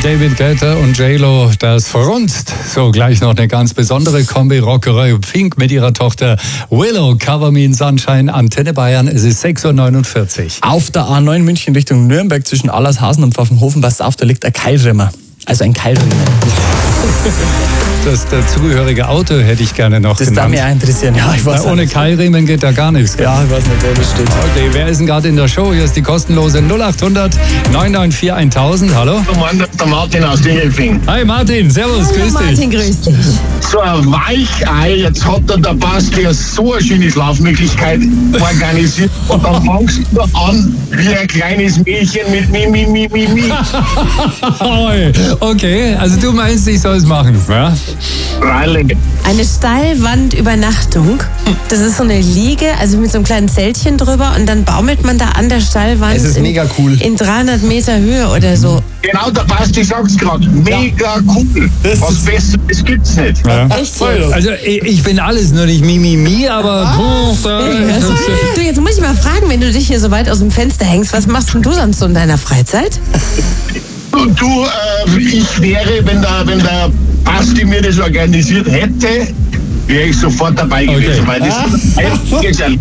David Guetta und J-Lo, das verrunzt. So, gleich noch eine ganz besondere Kombi-Rockerei. Pink mit ihrer Tochter Willow, Cover Me in Sunshine, Antenne Bayern. Es ist 6:49 Uhr. Auf der A9 München Richtung Nürnberg zwischen Allershausen und Pfaffenhofen, passt auf, da liegt ein Keilriemen. Also ein Keilriemen. Das dazugehörige Auto hätte ich gerne noch Das genannt. darf mich auch interessieren. Ja, ich weiß Ohne nicht. Keilriemen geht da gar nichts. Ja, ich weiß nicht, wo das steht. Okay, wer ist denn gerade in der Show? Hier ist die kostenlose 0800 994 1000. Hallo? Der Martin aus Dingelfing. Hi Martin, servus, grüß dich. Martin, grüß dich. So ein Weichei, jetzt hat der Basti so eine schöne Schlafmöglichkeit organisiert. Und dann fangst du an wie ein kleines Mädchen mit Mi. Okay, also du meinst, ich soll es machen, ja? Freilich. Eine Stallwandübernachtung. Das ist so eine Liege, also mit so einem kleinen Zeltchen drüber und dann baumelt man da an der Stallwand. Es ist mega cool. In 300 Meter Höhe oder so. Genau, der Basti sagt's gerade. Mega cool. Was Besseres gibt's nicht. Ja. Echt so? Also ich bin alles, nur nicht Mi, aber Du, jetzt muss ich mal fragen, wenn du dich hier so weit aus dem Fenster hängst, was machst denn du sonst so in deiner Freizeit? Und du, ich wäre, wenn der Basti mir das organisiert hätte, wäre ich sofort dabei gewesen, weil das ist ein